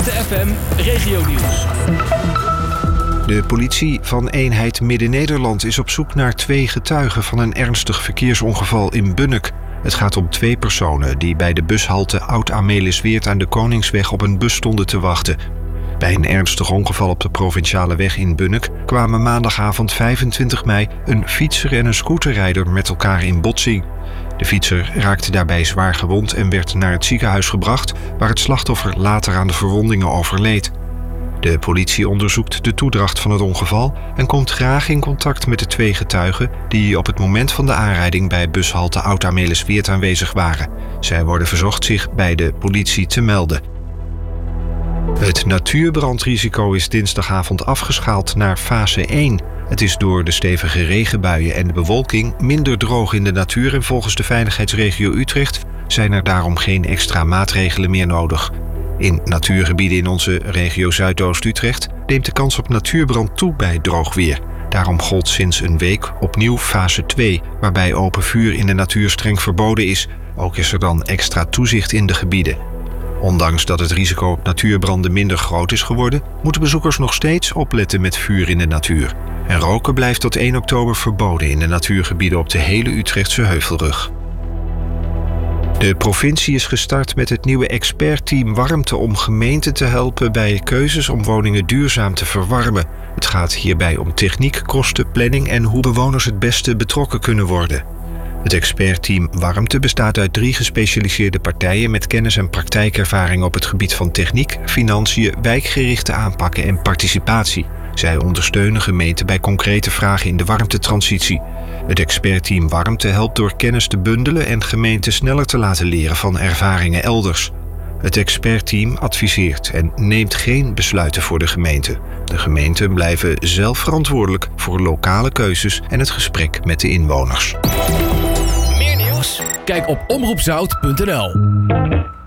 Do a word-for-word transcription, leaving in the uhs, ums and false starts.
beste F M Regio-nieuws. De politie van eenheid Midden-Nederland is op zoek naar twee getuigen van een ernstig verkeersongeval in Bunnik. Het gaat om twee personen die bij de bushalte Oud-Amelisweert aan de Koningsweg op een bus stonden te wachten. Bij een ernstig ongeval op de provinciale weg in Bunnik kwamen maandagavond vijfentwintig mei een fietser en een scooterrijder met elkaar in botsing. De fietser raakte daarbij zwaar gewond en werd naar het ziekenhuis gebracht, waar het slachtoffer later aan de verwondingen overleed. De politie onderzoekt de toedracht van het ongeval en komt graag in contact met de twee getuigen die op het moment van de aanrijding bij bushalte Oud-Amelisweert aanwezig waren. Zij worden verzocht zich bij de politie te melden. Het natuurbrandrisico is dinsdagavond afgeschaald naar fase één. Het is door de stevige regenbuien en de bewolking minder droog in de natuur en volgens de veiligheidsregio Utrecht zijn er daarom geen extra maatregelen meer nodig. In natuurgebieden in onze regio Zuidoost-Utrecht neemt de kans op natuurbrand toe bij droog weer. Daarom gold sinds een week opnieuw fase twee, waarbij open vuur in de natuur streng verboden is. Ook is er dan extra toezicht in de gebieden. Ondanks dat het risico op natuurbranden minder groot is geworden, moeten bezoekers nog steeds opletten met vuur in de natuur. En roken blijft tot één oktober verboden in de natuurgebieden op de hele Utrechtse Heuvelrug. De provincie is gestart met het nieuwe expertteam warmte om gemeenten te helpen bij keuzes om woningen duurzaam te verwarmen. Het gaat hierbij om techniek, kosten, planning en hoe bewoners het beste betrokken kunnen worden. Het expertteam warmte bestaat uit drie gespecialiseerde partijen met kennis en praktijkervaring op het gebied van techniek, financiën, wijkgerichte aanpakken en participatie. Zij ondersteunen gemeenten bij concrete vragen in de warmtetransitie. Het expertteam warmte helpt door kennis te bundelen en gemeenten sneller te laten leren van ervaringen elders. Het expertteam adviseert en neemt geen besluiten voor de gemeente. De gemeenten blijven zelf verantwoordelijk voor lokale keuzes en het gesprek met de inwoners. Meer nieuws? Kijk op omroep zout punt n l.